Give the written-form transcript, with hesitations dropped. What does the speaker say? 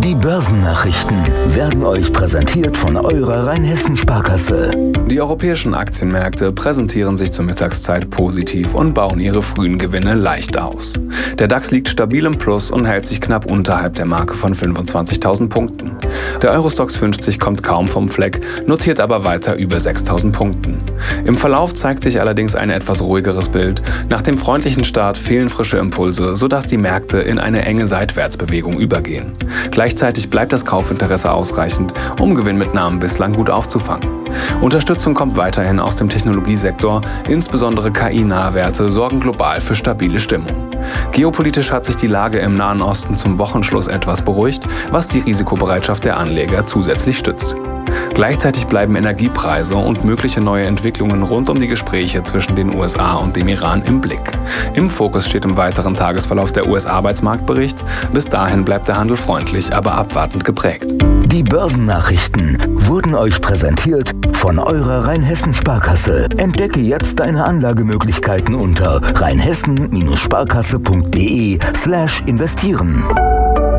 Die Börsennachrichten werden euch präsentiert von eurer Rheinhessen-Sparkasse. Die europäischen Aktienmärkte präsentieren sich zur Mittagszeit positiv und bauen ihre frühen Gewinne leicht aus. Der DAX liegt stabil im Plus und hält sich knapp unterhalb der Marke von 25.000 Punkten. Der Eurostoxx 50 kommt kaum vom Fleck, notiert aber weiter über 6.000 Punkten. Im Verlauf zeigt sich allerdings ein etwas ruhigeres Bild. Nach dem freundlichen Start fehlen frische Impulse, sodass die Märkte in eine enge Seitwärtsbewegung übergehen. Gleichzeitig bleibt das Kaufinteresse ausreichend, um Gewinnmitnahmen bislang gut aufzufangen. Unterstützung kommt weiterhin aus dem Technologiesektor, insbesondere KI-nahe Werte sorgen global für stabile Stimmung. Geopolitisch hat sich die Lage im Nahen Osten zum Wochenschluss etwas beruhigt, was die Risikobereitschaft der Anleger zusätzlich stützt. Gleichzeitig bleiben Energiepreise und mögliche neue Entwicklungen rund um die Gespräche zwischen den USA und dem Iran im Blick. Im Fokus steht im weiteren Tagesverlauf der US-Arbeitsmarktbericht. Bis dahin bleibt der Handel freundlich, aber abwartend geprägt. Die Börsennachrichten wurden euch präsentiert von eurer Rheinhessen-Sparkasse. Entdecke jetzt deine Anlagemöglichkeiten unter rheinhessen-sparkasse.de/investieren.